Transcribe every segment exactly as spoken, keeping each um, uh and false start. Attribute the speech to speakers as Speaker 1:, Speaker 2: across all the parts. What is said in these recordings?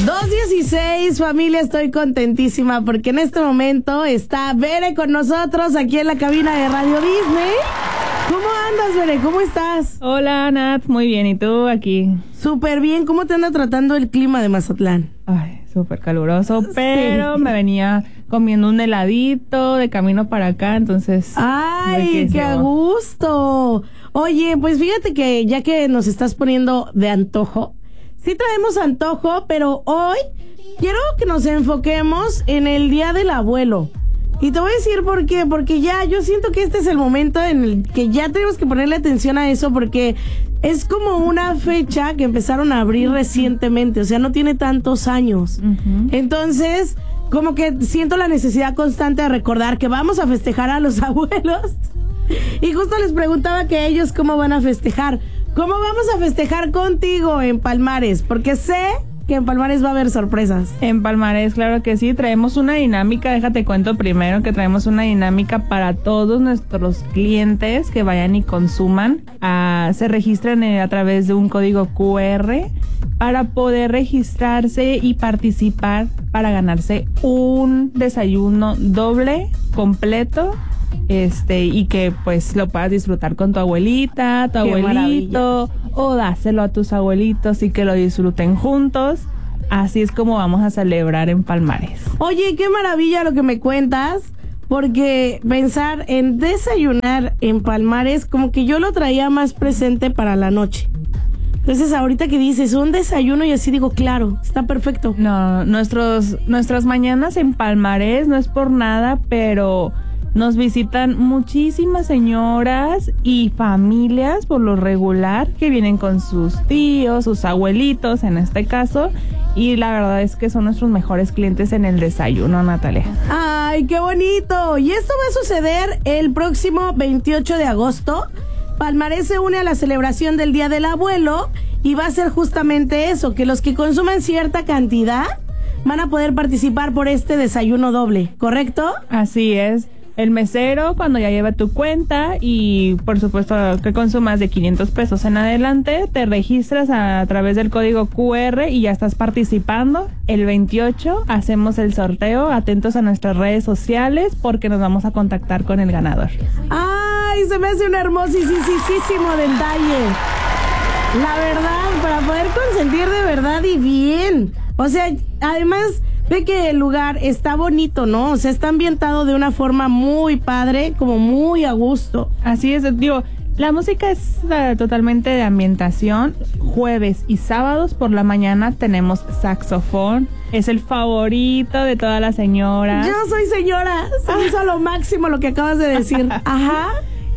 Speaker 1: dos dieciséis, familia, estoy contentísima porque en este momento está Bere con nosotros aquí en la cabina de Radio Disney. ¿Cómo andas, Bere? ¿Cómo estás?
Speaker 2: Hola, Nat, muy bien, ¿y tú aquí?
Speaker 1: Súper bien, ¿cómo te anda tratando el clima de Mazatlán?
Speaker 2: Ay, súper caluroso, pero sí. Me venía comiendo un heladito de camino para acá, entonces...
Speaker 1: ¡Ay, qué a gusto! Oye, pues fíjate que ya que nos estás poniendo de antojo, sí traemos antojo, pero hoy quiero que nos enfoquemos en el Día del Abuelo. Y te voy a decir por qué, porque ya yo siento que este es el momento en el que ya tenemos que ponerle atención a eso, porque es como una fecha que empezaron a abrir recientemente, o sea, no tiene tantos años. Uh-huh. Entonces, como que siento la necesidad constante de recordar que vamos a festejar a los abuelos. Y justo les preguntaba que ellos cómo van a festejar. ¿Cómo vamos a festejar contigo en Palmares? Porque sé que en Palmares va a haber sorpresas.
Speaker 2: En Palmares, claro que sí, traemos una dinámica, déjate cuento primero que traemos una dinámica para todos nuestros clientes que vayan y consuman. Uh, se registran eh, a través de un código cu erre para poder registrarse y participar para ganarse un desayuno doble completo. Este, y que pues lo puedas disfrutar con tu abuelita, tu Qué abuelito, maravilla. O dáselo a tus abuelitos y que lo disfruten juntos. Así es como vamos a celebrar en Palmares.
Speaker 1: Oye, qué maravilla lo que me cuentas, porque pensar en desayunar en Palmares, como que yo lo traía más presente para la noche. Entonces ahorita que dices un desayuno y así digo, claro, está perfecto.
Speaker 2: No, nuestros, nuestras mañanas en Palmares no es por nada, pero... nos visitan muchísimas señoras y familias por lo regular que vienen con sus tíos, sus abuelitos en este caso, y la verdad es que son nuestros mejores clientes en el desayuno, Natalia.
Speaker 1: ¡Ay, qué bonito! Y esto va a suceder el próximo veintiocho de agosto. Palmares se une a la celebración del Día del Abuelo y va a ser justamente eso, que los que consuman cierta cantidad van a poder participar por este desayuno doble, ¿correcto?
Speaker 2: Así es. El mesero, cuando ya lleva tu cuenta y por supuesto que consumas de quinientos pesos en adelante, te registras a, a través del código cu erre y ya estás participando. El veintiocho hacemos el sorteo, atentos a nuestras redes sociales porque nos vamos a contactar con el ganador.
Speaker 1: ¡Ay! Se me hace un hermosísimo detalle. La verdad, para poder consentir de verdad y bien. O sea, además... ve que el lugar está bonito, ¿no? O sea, está ambientado de una forma muy padre, como muy a gusto.
Speaker 2: Así es, digo, la música es uh, totalmente de ambientación. Jueves y sábados por la mañana tenemos saxofón. Es el favorito de todas las señoras.
Speaker 1: Yo soy señora, se me hizo lo máximo lo que acabas de decir. Ajá.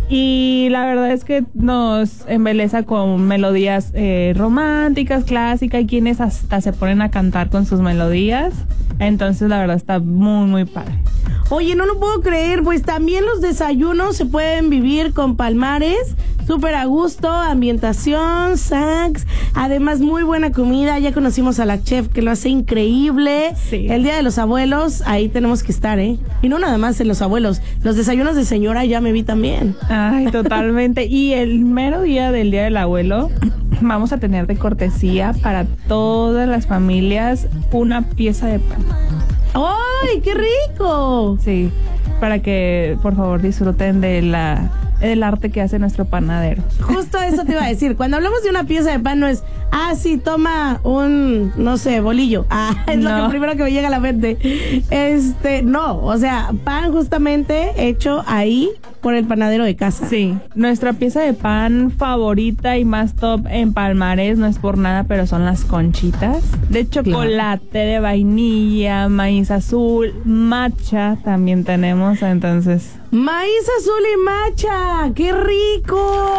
Speaker 2: Y la verdad es que nos embeleza con melodías eh, románticas, clásicas, y quienes hasta se ponen a cantar con sus melodías. Entonces la verdad está muy, muy padre.
Speaker 1: Oye, no lo puedo creer, pues también los desayunos se pueden vivir con Palmares, súper a gusto, ambientación, snacks, además muy buena comida. Ya conocimos a la chef que lo hace increíble.
Speaker 2: Sí.
Speaker 1: El Día de los Abuelos, ahí tenemos que estar, ¿eh? Y no nada más en los abuelos, los desayunos de señora ya me vi también.
Speaker 2: Ay, totalmente. Y el mero día del Día del Abuelo vamos a tener de cortesía para todas las familias una pieza de pan.
Speaker 1: ¡Ay, qué rico!
Speaker 2: Sí, para que por favor disfruten de la del arte que hace nuestro panadero.
Speaker 1: Justo eso te iba a decir. Cuando hablamos de una pieza de pan no es, ah, sí, toma un, no sé, bolillo. Ah, es no. Lo que primero que me llega a la mente. Este, no, o sea, pan justamente hecho ahí por el panadero de casa.
Speaker 2: Sí, nuestra pieza de pan favorita y más top en Palmares, no es por nada, pero son las conchitas de chocolate, claro. De vainilla, maíz azul, matcha también tenemos, entonces...
Speaker 1: Maíz azul y matcha, ¡qué rico!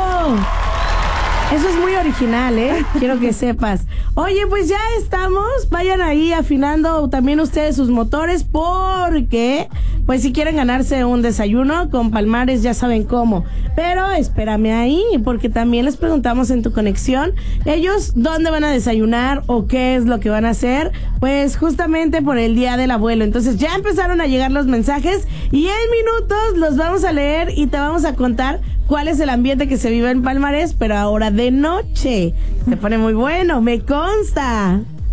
Speaker 1: Eso es muy original, ¿eh? Quiero que sepas. Oye, pues ya estamos. Vayan ahí afinando también ustedes sus motores porque, pues si quieren ganarse un desayuno con Palmares ya saben cómo. Pero espérame ahí porque también les preguntamos en tu conexión, ellos dónde van a desayunar o qué es lo que van a hacer. Pues justamente por el Día del Abuelo. Entonces ya empezaron a llegar los mensajes y en minutos los vamos a leer y te vamos a contar cuál es el ambiente que se vive en Palmares, pero ahora de noche. Se pone muy bueno, me consta.